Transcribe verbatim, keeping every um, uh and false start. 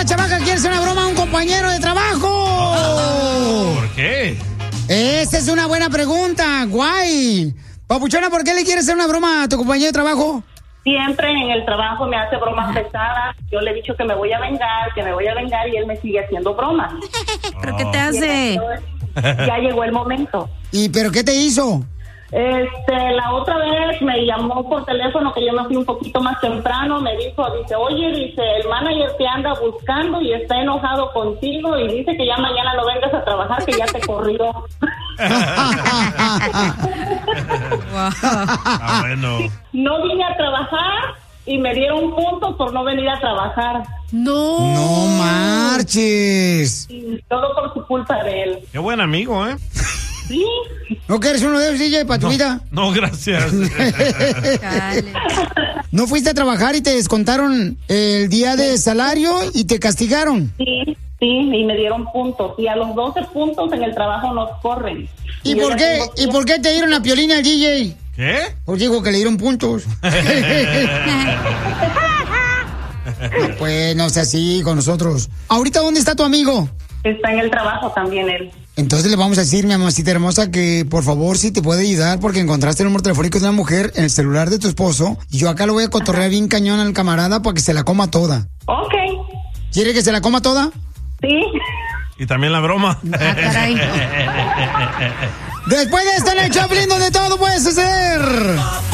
chamaca quiere hacer una broma a un compañero de trabajo? ¿Por qué? Esa es una buena pregunta, guay. Papuchona, ¿por qué le quieres hacer una broma a tu compañero de trabajo? Siempre en el trabajo me hace bromas pesadas. Yo le he dicho que me voy a vengar, que me voy a vengar y él me sigue haciendo bromas. ¿Pero qué te hace? Ya llegó el momento. ¿Y pero qué te hizo? Este, la otra vez me llamó por teléfono, que yo me fui un poquito más temprano, me dijo, dice, oye, dice, el manager te anda buscando y está enojado contigo y dice que ya mañana no vengas a trabajar, que ya te corrió. Ah, bueno. No vine a trabajar y me dieron puntos por no venir a trabajar. No. No marches. Y todo por su culpa de él. Qué buen amigo, ¿eh? Sí. ¿No quieres uno de esos, D J, para tu No, vida? no, gracias. ¿No fuiste a trabajar y te descontaron el día de salario y te castigaron? Sí, sí, y me dieron puntos. Y a los doce puntos en el trabajo nos corren. ¿Y, Y por yo qué? ya tengo ¿Y por qué te dieron la piolina al D J? ¿Qué? Pues digo que le dieron puntos. Pues no sea así con nosotros. ¿Ahorita dónde está tu amigo? Está en el trabajo también él. Entonces le vamos a decir, mi amorcita hermosa, que por favor si te puede ayudar porque encontraste el número telefónico de una mujer en el celular de tu esposo y yo acá lo voy a cotorrear bien cañón al camarada para que se la coma toda. Ok. ¿Quiere que se la coma toda? Sí. Y también la broma. Ah, caray. Después de esto en el Choplin donde todo puede suceder.